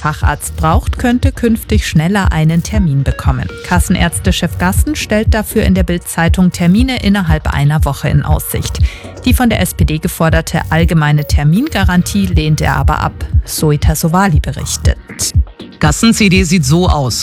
Facharzt braucht, könnte künftig schneller einen Termin bekommen. Kassenärztechef Gassen stellt dafür in der Bild-Zeitung Termine innerhalb einer Woche in Aussicht. Die von der SPD geforderte allgemeine Termingarantie lehnt er aber ab. Zoe Tassovali berichtet. Gassen-CD sieht so aus.